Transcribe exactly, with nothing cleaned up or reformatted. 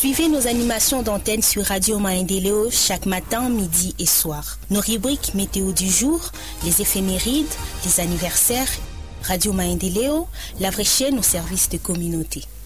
Suivez nos animations d'antenne sur Radio Maendeleo chaque matin, midi et soir. Nos rubriques météo du jour, les éphémérides, les anniversaires. Radio Maendeleo, la vraie chaîne au service de communauté.